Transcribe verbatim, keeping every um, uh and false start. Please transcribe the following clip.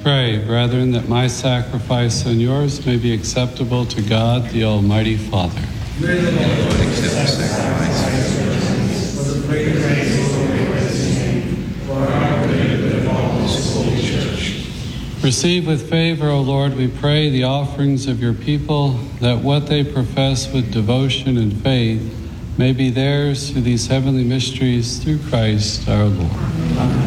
Pray, brethren, that my sacrifice and yours may be acceptable to God, the Almighty Father. May the Lord accept the sacrifice for the greater grace of the Lord his name, for our good and all his holy church. Receive with favor, O Lord, we pray, the offerings of your people, that what they profess with devotion and faith may be theirs through these heavenly mysteries, through Christ our Lord. Amen.